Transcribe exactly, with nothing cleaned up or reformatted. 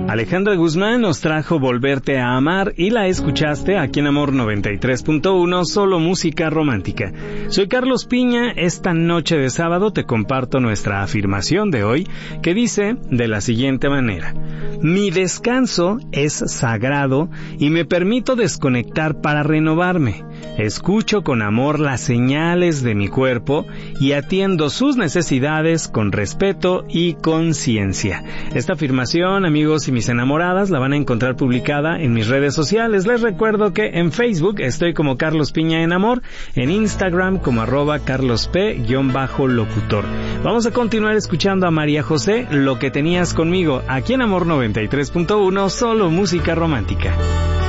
Alejandra Guzmán nos trajo Volverte a Amar y la escuchaste aquí en Amor noventa y tres punto uno, solo música romántica. Soy Carlos Piña. Esta noche de sábado te comparto nuestra afirmación de hoy, que dice de la siguiente manera: mi descanso es sagrado y me permito desconectar para renovarme. Escucho con amor las señales de mi cuerpo y atiendo sus necesidades con respeto y conciencia. Esta afirmación, amigos y mis enamoradas, la van a encontrar publicada en mis redes sociales. Les recuerdo que en Facebook estoy como Carlos Piña en Amor, en Instagram como arroba carlosp-locutor. Vamos a continuar escuchando a María José, Lo que tenías conmigo, aquí en Amor noventa y tres punto uno, solo música romántica.